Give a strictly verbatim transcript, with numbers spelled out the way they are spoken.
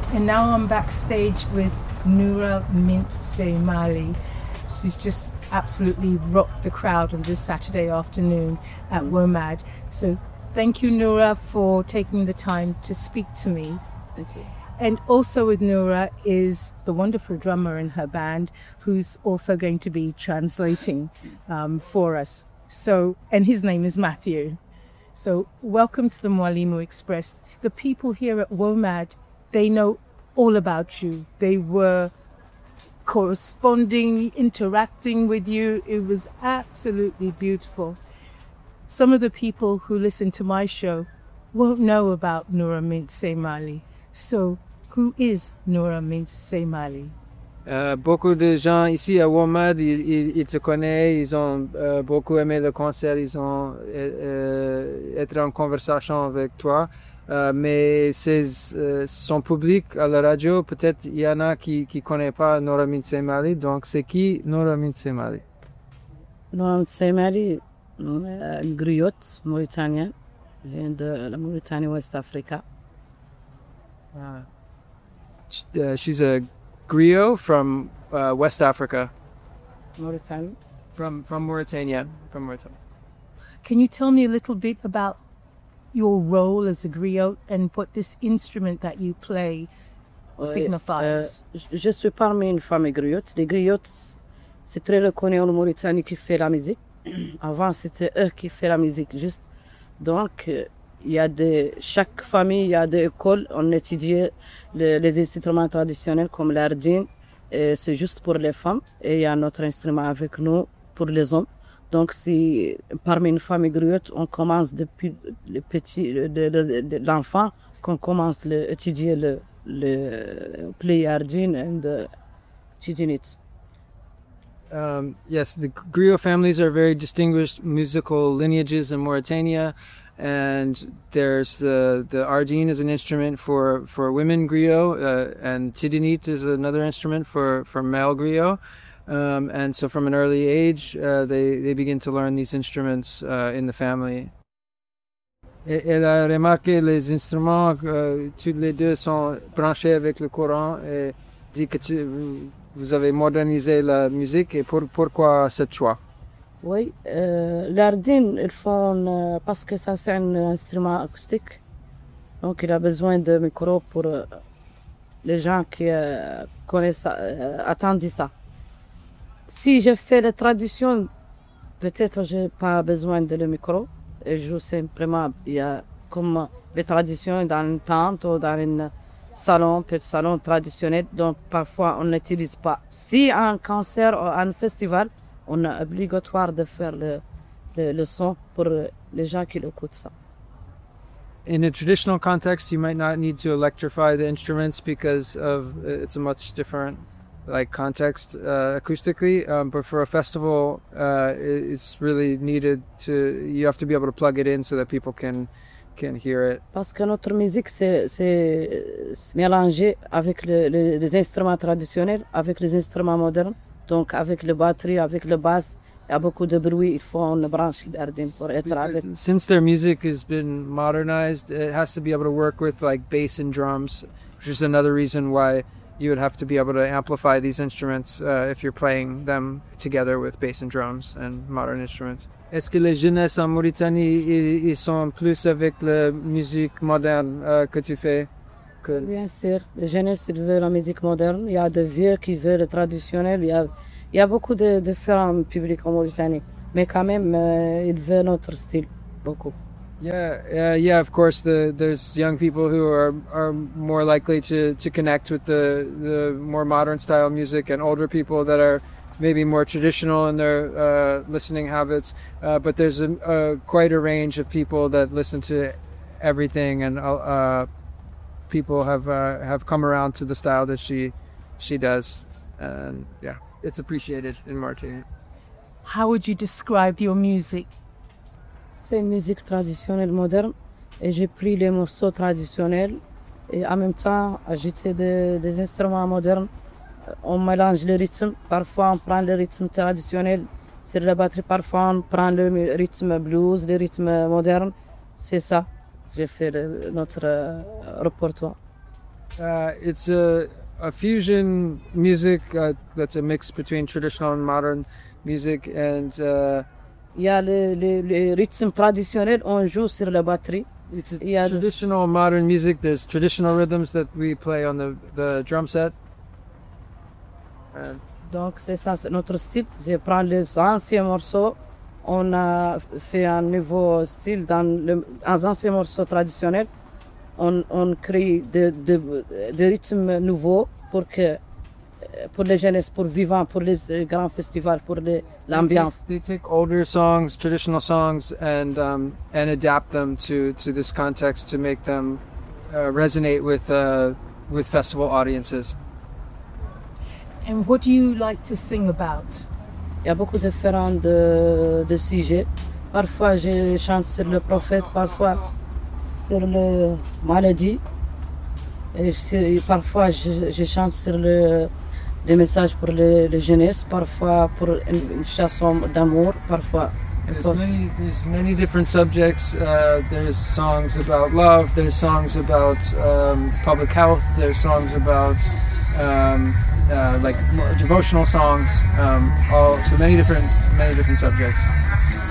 And now I'm backstage with Noura Mint Seymali. She's just absolutely rocked the crowd on this Saturday afternoon at WOMAD. So thank you, Noura, for taking the time to speak to me. Thank you. And also with Noura is the wonderful drummer in her band, who's also going to be translating um, for us. So, and his name is Matthew. So welcome to the Mwalimu Express. The people here at WOMAD, they know all about you. They were corresponding, interacting with you. It was absolutely beautiful. Some of the people who listen to my show won't know about Noura Mint Seymali. So, who is Noura Mint Seymali? Euh, beaucoup de gens ici à WOMAD, ils, ils, ils te connaissent, ils ont euh, beaucoup aimé le concert, ils ont euh, été en conversation avec toi. Euh, mais c'est euh, son public à la radio, peut-être il y en a qui qui connaissent pas Noura Mint Seymali. Donc c'est qui Noura Mint Seymali? Noura Mint Seymali, une griotte mauritanienne, vient de la Mauritanie, West Africa. Uh, uh, she's a griot from uh, West Africa. Mauritania. From from Mauritania, from Mauritania. Can you tell me a little bit about your role as a griot and what this instrument that you play signifies? Euh, je suis parmi une famille griotte. Les griottes, c'est très reconnu en Mauritanie qui fait la musique. Avant, c'était eux qui faisaient la musique, juste. Donc, il y a de chaque famille, il y a des écoles, on étudiait les, les instruments traditionnels comme l'ardine, c'est juste pour les femmes, et il y a notre instrument avec nous pour les hommes. Donc, si parmi une famille griotte, on commence depuis le petit, de, de, de, de l'enfant, qu'on commence à étudier le, le play ardine and the étudier it. Um, yes, the griot families are very distinguished musical lineages in Mauritania. And there's the the ardine is an instrument for for women griot, uh, and tidinit is another instrument for for male griot. Um, and so from an early age, uh, they they begin to learn these instruments uh, in the family. Et elle a remarqué les instruments, euh, tous les deux sont branchés avec le Coran, et dit que tu, vous avez modernisé la musique. Et pour, pourquoi ce choix? Oui, euh, l'ardine, ils font euh, parce que ça c'est un instrument acoustique, donc il a besoin de micro pour euh, les gens qui euh, connaissent ça, euh, attendent ça. Si je fais la tradition, peut-être j'ai pas besoin de le micro, et je joue simplement, il y a comme les traditions dans une tente ou dans un salon, petit salon traditionnel, donc parfois on n'utilise pas. Si un concert ou un festival, on est obligatoire de faire le, le, le son pour les gens qui écoutent ça. In a traditional context, you might not need to electrify the instruments because of it's a much different like context uh, acoustically. Um, but for a festival, uh, it's really needed to. You have to be able to plug it in so that people can can hear it. Parce que notre musique c'est c'est mélangé avec le, le, les instruments traditionnels, avec les instruments modernes. Donc avec le batterie, avec le basse, il y a beaucoup de bruit, il faut une branche d'ardine pour être avec. Since their music has been modernized, it has to be able to work with like bass and drums, which is another reason why you would have to be able to amplify these instruments uh, if you're playing them together with bass and drums and modern instruments. Est-ce que les jeunesses en Mauritanie, ils, ils sont plus avec la musique moderne uh, que tu fais? Que... Bien sûr, les jeunesses ils veulent la musique moderne, il y a des vieux qui veulent le traditionnel, il y a, il y a beaucoup de différents publics en Mauritanie, mais quand même, euh, ils veulent notre style, beaucoup. Yeah, uh, yeah. Of course, the there's young people who are are more likely to to connect with the the more modern style music, and older people that are maybe more traditional in their uh, listening habits. Uh, but there's a, a quite a range of people that listen to everything, and uh, people have uh, have come around to the style that she she does, and yeah, it's appreciated in Mauritania. How would you describe your music? C'est une musique traditionnelle moderne et j'ai pris les morceaux traditionnels et en même temps ajouté de, des instruments modernes. On mélange les rythmes, parfois on prend le rythme traditionnel sur la batterie, parfois on prend le rythme blues, le rythme moderne. C'est ça, j'ai fait le, notre euh, répertoire. Uh, it's a, a fusion music uh, that's a mix between traditional and modern music, and uh, Il y a le, le, le rythme traditionnel, on joue sur la batterie. it's a Il y a le- traditional modern music. There's traditional rhythms that we play on the, the drum set. And Donc c'est ça, c'est notre style. Je prends les anciens morceaux, on a fait un nouveau style dans le- les anciens morceaux traditionnels. On, on crée des de, de rythmes nouveaux pour que pour les jeunesses, pour vivants, pour les euh, grands festivals, pour les- l'ambiance. They take, they take older songs, traditional songs, and um, and adapt them to, to this context to make them uh, resonate with uh, with festival audiences. And what do you like to sing about? Il y a beaucoup de différents de, de sujets. Parfois, je chante sur le prophète, parfois sur la maladie. Et sur- parfois, je, je chante sur le, des messages pour les, les jeunesses, parfois pour une, une chanson d'amour, parfois. There's many, there's many different subjects. Uh, there's songs about love. There's songs about um, public health. There's songs about um, uh, like more devotional songs. Um, all so many different, many different subjects.